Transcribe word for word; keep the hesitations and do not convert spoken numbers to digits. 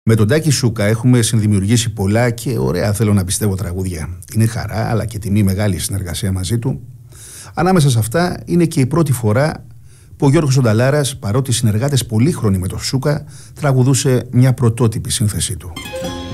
Με τον Τάκη Σούκα έχουμε συνδημιουργήσει πολλά και ωραία, θέλω να πιστεύω, τραγούδια. Είναι χαρά αλλά και τιμή μεγάλη συνεργασία μαζί του. Ανάμεσα σε αυτά είναι και η πρώτη φορά που ο Γιώργος Νταλάρας, παρότι συνεργάτες πολύχρονοι με τον Σούκα, τραγουδούσε μια πρωτότυπη σύνθεσή του.